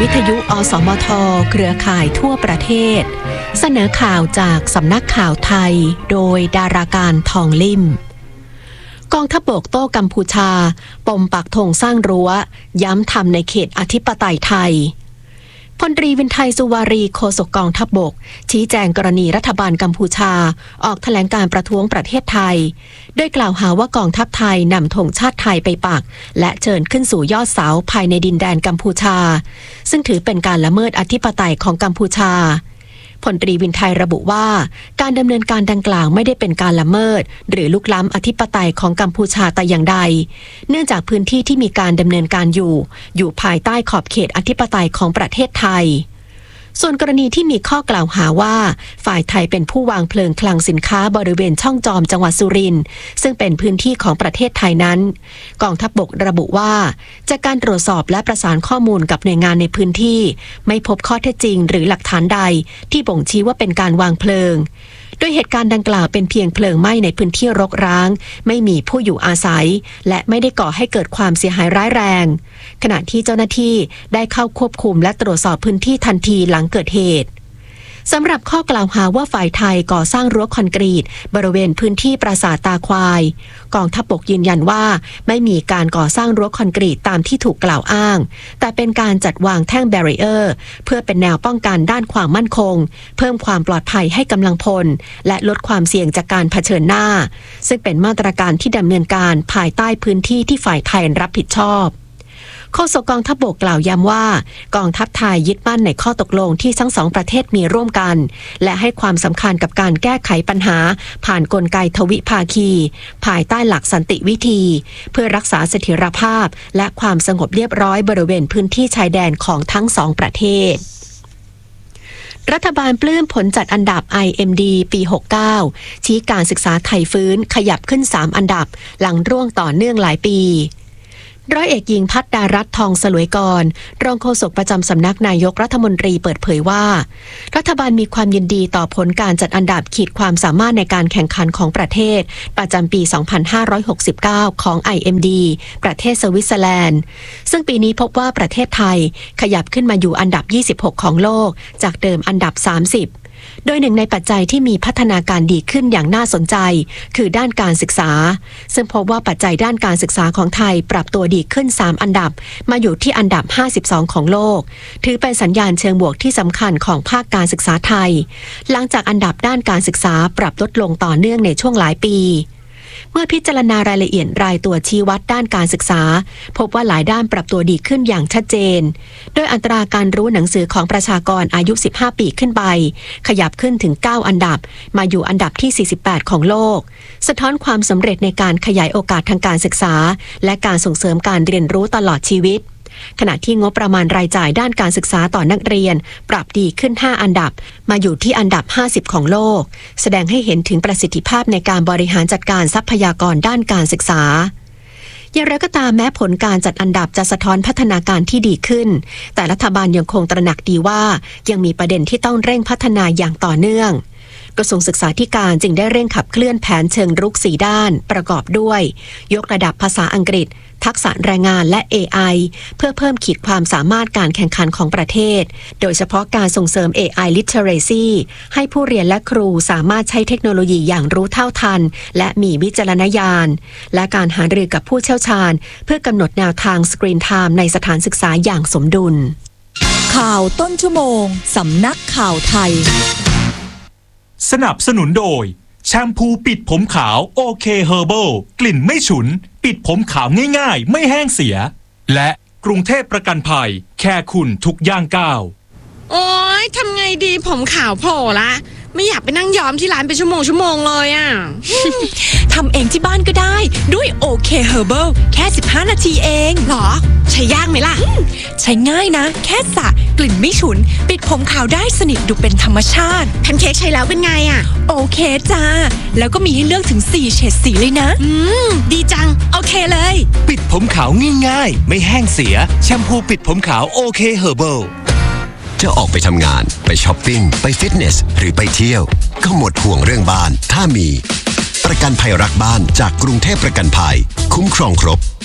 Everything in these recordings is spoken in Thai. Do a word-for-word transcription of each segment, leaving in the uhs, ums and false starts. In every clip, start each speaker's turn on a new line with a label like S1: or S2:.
S1: วิทยุอสมทเครือข่ายทั่วประเทศเสนอข่าวจากสำนักข่าวไทยโดยดาราการทองลิ่มกองทัพบกโต้กัมพูชาปมปักธงสร้างรั้วย้ำทำในเขตอธิปไตยไทยพลตรีวินไทยสุวารีโฆษกกองทัพบกชี้แจงกรณีรัฐบาลกัมพูชาออกแถลงการประท้วงประเทศไทยโดยกล่าวหาว่ากองทัพไทยนำธงชาติไทยไปปักและเชิญขึ้นสู่ยอดเสาภายในดินแดนกัมพูชาซึ่งถือเป็นการละเมิดอธิปไตยของกัมพูชาพลตรีวินไทยระบุว่าการดำเนินการดังกล่าวไม่ได้เป็นการละเมิดหรือลุกล้ำอธิปไตยของกัมพูชาแต่อย่างใดเนื่องจากพื้นที่ที่มีการดำเนินการอยู่อยู่ภายใต้ขอบเขตอธิปไตยของประเทศไทยส่วนกรณีที่มีข้อกล่าวหาว่าฝ่ายไทยเป็นผู้วางเพลิงคลังสินค้าบริเวณช่องจอมจังหวัดสุรินทร์ซึ่งเป็นพื้นที่ของประเทศไทยนั้นกองทัพบกระบุว่าจากการตรวจสอบและประสานข้อมูลกับหน่วยงานในพื้นที่ไม่พบข้อเท็จจริงหรือหลักฐานใดที่บ่งชี้ว่าเป็นการวางเพลิงโดยเหตุการณ์ดังกล่าวเป็นเพียงเพลิงไหม้ในพื้นที่รกร้างไม่มีผู้อยู่อาศัยและไม่ได้ก่อให้เกิดความเสียหายร้ายแรงขณะที่เจ้าหน้าที่ได้เข้าควบคุมและตรวจสอบพื้นที่ทันทีหลังเกิดเหตุสำหรับข้อกล่าวหาว่าฝ่ายไทยก่อสร้างรั้วคอนกรีตบริเวณพื้นที่ปราสาทตาควายกองทัพบกยืนยันว่าไม่มีการก่อสร้างรั้วคอนกรีตตามที่ถูกกล่าวอ้างแต่เป็นการจัดวางแท่งแบรีเออร์เพื่อเป็นแนวป้องกันด้านความมั่นคงเพิ่มความปลอดภัยให้กำลังพลและลดความเสี่ยงจากการเผชิญหน้าซึ่งเป็นมาตรการที่ดำเนินการภายใต้พื้นที่ที่ฝ่ายไทยรับผิดชอบโฆษกกองทัพบกกล่าวย้ำว่ากองทัพไทยยึดมั่นในข้อตกลงที่ทั้งสองประเทศมีร่วมกันและให้ความสำคัญกับการแก้ไขปัญหาผ่านกลไกทวิภาคีภายใต้หลักสันติวิธีเพื่อรักษาเสถียรภาพและความสงบเรียบร้อยบริเวณพื้นที่ชายแดนของทั้งสองประเทศรัฐบาลปลื้มผลจัดอันดับ ไอ เอ็ม ดี ปี หกสิบเก้าชี้การศึกษาไทยฟื้นขยับขึ้นสามอันดับหลังร่วงต่อเนื่องหลายปีร้อยเอกหญิงภัทรดารัตน์ทองสลวยกรรองโฆษกประจำสำนักนายกรัฐมนตรีเปิดเผยว่ารัฐบาลมีความยินดีต่อผลการจัดอันดับขีดความสามารถในการแข่งขันของประเทศประจำปี สองพันห้าร้อยหกสิบเก้า ของ ไอ เอ็ม ดี ประเทศสวิตเซอร์แลนด์ซึ่งปีนี้พบว่าประเทศไทยขยับขึ้นมาอยู่อันดับยี่สิบหกของโลกจากเดิมอันดับสามสิบโดยหนึ่งในปัจจัยที่มีพัฒนาการดีขึ้นอย่างน่าสนใจคือด้านการศึกษาซึ่งพบว่าปัจจัยด้านการศึกษาของไทยปรับตัวดีขึ้นสามอันดับมาอยู่ที่อันดับห้าสิบสองของโลกถือเป็นสัญญาณเชิงบวกที่สำคัญของภาคการศึกษาไทยหลังจากอันดับด้านการศึกษาปรับลดลงต่อเนื่องในช่วงหลายปีเมื่อพิจารณารายละเอียดรายตัวชี้วัดด้านการศึกษาพบว่าหลายด้านปรับตัวดีขึ้นอย่างชัดเจนโดยอัตราการรู้หนังสือของประชากรอายุสิบห้าปีขึ้นไปขยับขึ้นถึงเก้าอันดับมาอยู่อันดับที่สี่สิบแปดของโลกสะท้อนความสำเร็จในการขยายโอกาสทางการศึกษาและการส่งเสริมการเรียนรู้ตลอดชีวิตขณะที่งบประมาณรายจ่ายด้านการศึกษาต่อนักเรียนปรับดีขึ้นห้าอันดับมาอยู่ที่อันดับห้าสิบของโลกแสดงให้เห็นถึงประสิทธิภาพในการบริหารจัดการทรัพยากรด้านการศึกษาอย่างไรก็ตามแม้ผลการจัดอันดับจะสะท้อนพัฒนาการที่ดีขึ้นแต่รัฐบาลยังคงตระหนักดีว่ายังมีประเด็นที่ต้องเร่งพัฒนาอย่างต่อเนื่องกระทรวงศึกษาธิการจึงได้เร่งขับเคลื่อนแผนเชิงรุกสี่ด้านประกอบด้วยยกระดับภาษาอังกฤษทักษะแรงงานและ เอ ไอ เพื่อเพิ่มขีดความสามารถการแข่งขันของประเทศโดยเฉพาะการส่งเสริม เอ ไอ Literacy ให้ผู้เรียนและครูสามารถใช้เทคโนโลยีอย่างรู้เท่าทันและมีวิจารณญาณและการหารือกับผู้เชี่ยวชาญเพื่อกำหนดแนวทาง Screen Time ในสถานศึกษาอย่างสมดุล
S2: ข่าวต้นชั่วโมงสำนักข่าวไทย
S3: สนับสนุนโดยแชมพูปิดผมขาวโอเคเฮอร์เบิลกลิ่นไม่ฉุนปิดผมขาวง่ายๆไม่แห้งเสียและกรุงเทพประกันภัยแค่คุณทุกย่างก้าว
S4: โอ๊ยทำไงดีผมขาวโผล่ละไม่อยากไปนั่งย้อมที่ร้านเป็นชั่วโมงชั่วโมงเลยอ่ะ
S2: ทำเองที่บ้านก็ได้ด้วยโอเคเฮอร์เบิลแค่สิบห้านาทีเอง
S4: หรอใช้ยากไหมล่ะ
S2: ใช้ง่ายนะแค่สระกลิ่นไม่ฉุนปิดผมขาวได้สนิทดูเป็นธรรมชาติ
S4: แพนเค้กใช้แล้วเป็นไงอ่ะ
S2: โอเคจ้าแล้วก็มีให้เลือกถึงสี่เฉดสีเลยนะ
S4: อืมดีจังโอเคเลย
S5: ปิดผมขาวง่ายๆไม่แห้งเสียแชมพูปิดผมขาวโอเคเฮอร์เบิลจะออกไปทำงานไปช้อปปิ้งไปฟิตเนสหรือไปเที่ยวก็หมดห่วงเรื่องบ้านถ้ามีประกันภัยรักบ้านจากกรุงเทพประกันภัยคุ้มครองครบท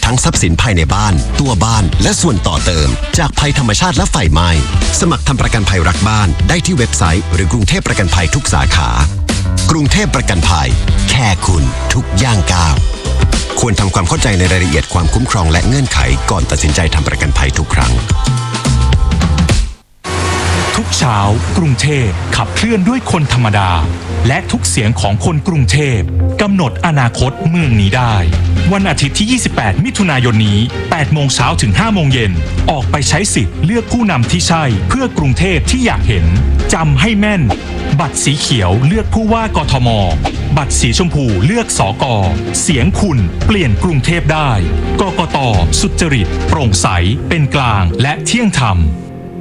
S5: ทั้งทรัพย์สินภายในบ้านตัวบ้านและส่วนต่อเติมจากภัยธรรมชาติและไฟไหม้สมัครทำประกันภัยรักบ้านได้ที่เว็บไซต์หรือกรุงเทพประกันภัยทุกสาขากรุงเทพประกันภัยแค่คุณทุกย่างก้าวควรทำความเข้าใจในรายละเอียดความคุ้มครองและเงื่อนไขก่อนตัดสินใจทำประกันภัยทุกครั้ง
S3: ทุกเช้ากรุงเทพขับเคลื่อนด้วยคนธรรมดาและทุกเสียงของคนกรุงเทพกำหนดอนาคตเมืองนี้ได้วันอาทิตย์ที่ยี่สิบแปดมิถุนายนนี้แปดโมงเช้าถึงห้าโมงเย็นออกไปใช้สิทธิ์เลือกผู้นำที่ใช่เพื่อกรุงเทพที่อยากเห็นจำให้แม่นบัตรสีเขียวเลือกผู้ว่ากทมบัตรสีชมพูเลือกสกเสียงคุณเปลี่ยนกรุงเทพได้กกต.สุจริตโปร่งใสเป็นกลางและเที่ยงธรรม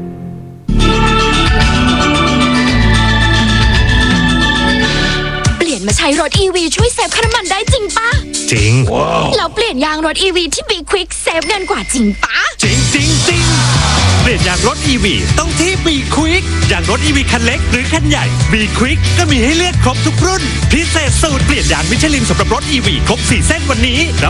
S2: มาใช้รถ อี วี ช่วยเซฟค่าน้ำมันได้จริงปะ
S6: จริง
S2: แล้วเปลี่ยนยางรถ อี วี ที่ Be Quick เซฟเงินกว่าจริงปะ
S6: จริงจริงจริงเปลี่ยนยางรถ อี วี ต้องที่ Be Quick ยางรถ อี วี คันเล็กหรือคันใหญ่ Be Quick ก็มีให้เลือกครบทุกรุ่นพิเศษสูตรเปลี่ยนยางมิชลินสำหรับรถ อี วี ครบสี่เส้นวันนี้